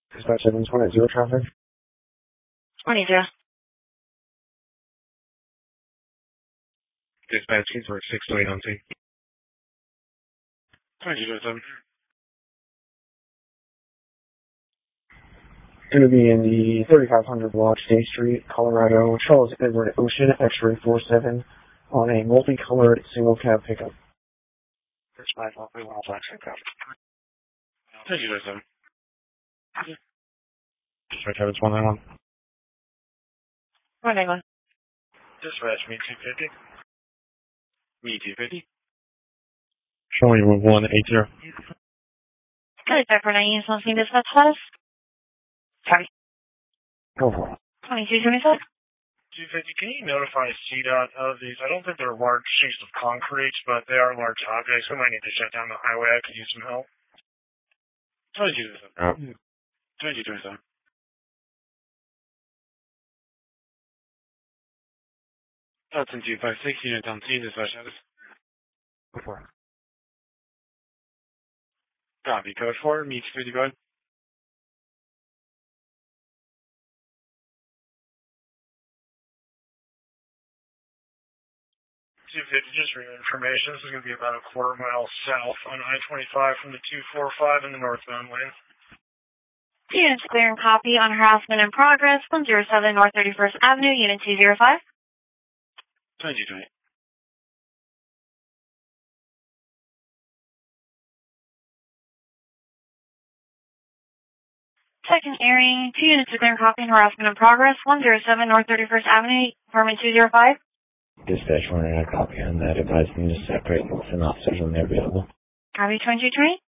Dispatch 720 traffic. 20. Dispatch Kingsburg 628 on scene. 2207. Going to be in the 3500 block, State Street, Colorado, Charles Edward Ocean, X-ray 47, on a multicolored single cab pickup. Dispatch 131 flash pickup. 2207. Dispatch 721. 181. Dispatch me 250. Me 250. Showing you 180. Good, for 9 something dispatch status. Sorry. Go for it. 2277. 250, can you notify CDOT of these? I don't think they're large sheets of concrete, but they are large objects. We might need to shut down the highway. I could use some help. 2227. 2227. Hudson 256, unit on scene, dispatch status. Go for it. Copy, code 4, meets 50, go ahead. 250, just for your information, this is going to be about a quarter mile south on I-25 from the 245 in the northbound lane. Units clear and copy on harassment in progress, 107 North 31st Avenue, Unit 205. 2220. Second airing, 2 units of clear and copy on harassment in progress, 107 North 31st Avenue, apartment 205. Dispatch 1 a copy on that. Advise me to separate with an officers when they're available. Copy 2220.